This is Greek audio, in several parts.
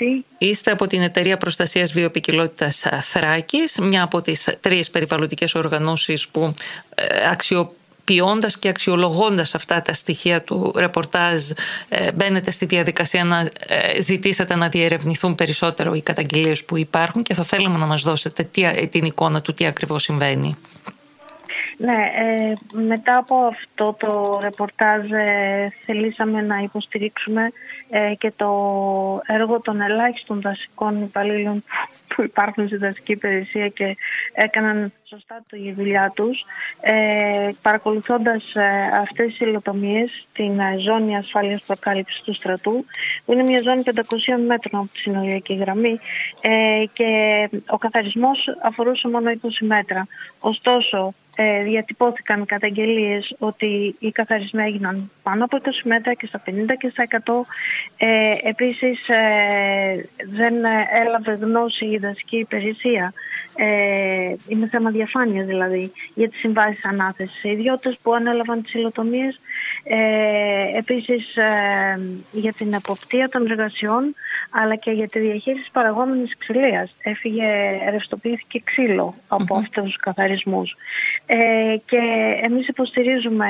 Αναστάση. Είστε από την Εταιρεία Προστασίας Βιοποικιλότητας Θράκης, μια από τις 3 περιβαλλοντικές οργανώσεις που αξιοποιώντας και αξιολογώντας αυτά τα στοιχεία του ρεπορτάζ μπαίνετε στη διαδικασία να ζητήσετε να διερευνηθούν περισσότερο οι καταγγελίες που υπάρχουν, και θα θέλαμε να μας δώσετε την εικόνα του τι ακριβώς συμβαίνει. Ναι, μετά από αυτό το ρεπορτάζ θελήσαμε να υποστηρίξουμε και το έργο των ελάχιστων δασικών υπαλλήλων που υπάρχουν στη δασική υπηρεσία και έκαναν σωστά τη δουλειά τους, παρακολουθώντας αυτές τις υλοτομίες στην ζώνη ασφάλειας προκάλυψης του στρατού, που είναι μια ζώνη 500 μέτρων από τη συνοριακή γραμμή, και ο καθαρισμός αφορούσε μόνο 20 μέτρα. Ωστόσο, διατυπώθηκαν καταγγελίες ότι οι καθαρισμοί έγιναν πάνω από 20 μέτρα και στα 50 και στα 100. Επίσης, δεν έλαβε γνώση η δασική υπηρεσία. Είναι θέμα διαφάνειας δηλαδή για τις συμβάσεις ανάθεσης. Οι ιδιώτες που ανέλαβαν τις υλοτομίες, επίσης για την εποπτεία των εργασιών, αλλά και για τη διαχείριση παραγόμενης ξυλίας. Ρευστοποιήθηκε ξύλο από αυτούς τους καθαρισμούς. Και εμείς υποστηρίζουμε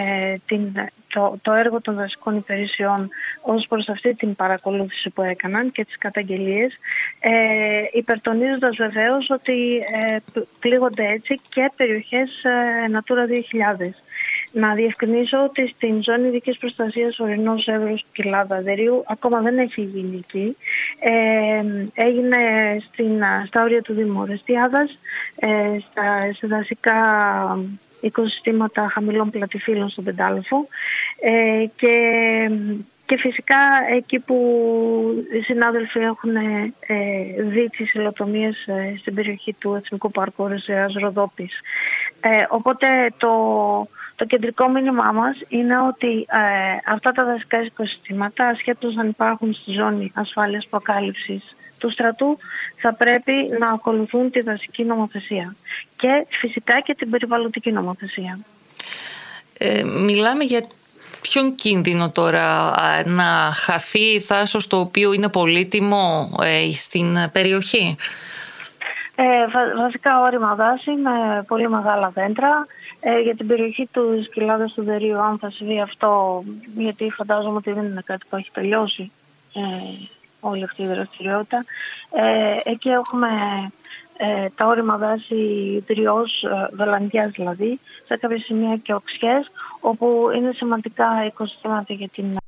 το έργο των δασικών υπηρεσιών ως προς αυτή την παρακολούθηση που έκαναν και τις καταγγελίες, υπερτονίζοντας βεβαίως ότι πλήγονται έτσι και περιοχές Natura 2000. Να διευκρινίσω ότι στην ζώνη ειδικής προστασίας ορεινός Εύρος Κοιλάδα Δερίου ακόμα δεν έχει γίνει εκεί. Έγινε στα όρια του Δήμου Ορεστιάδας, στα δασικά οικοσυστήματα χαμηλών πλατυφύλων στον Πεντάλοφο, και φυσικά εκεί που οι συνάδελφοι έχουν δει τις υλοτομίες στην περιοχή του Εθνικού Πάρκου Ορεστιάδας Ροδόπης. Οπότε το κεντρικό μήνυμά μας είναι ότι αυτά τα δασικά οικοσυστήματα, ασχέτως αν υπάρχουν στη ζώνη ασφάλειας προκάλυψης του στρατού, θα πρέπει να ακολουθούν τη δασική νομοθεσία και φυσικά και την περιβαλλοντική νομοθεσία. Μιλάμε για ποιον κίνδυνο τώρα να χαθεί δάσος το οποίο είναι πολύτιμο στην περιοχή? Βασικά όρημα δάση με πολύ μεγάλα δέντρα. Για την περιοχή του Κοιλάδας του Δερίου, αν θα συμβεί αυτό, γιατί φαντάζομαι ότι δεν είναι κάτι που έχει τελειώσει όλη αυτή η δραστηριότητα, εκεί έχουμε τα όρημα δάση Δριός, Βελανδιάς δηλαδή, σε κάποια σημεία και Οξιές, όπου είναι σημαντικά οικοσυστήματα για την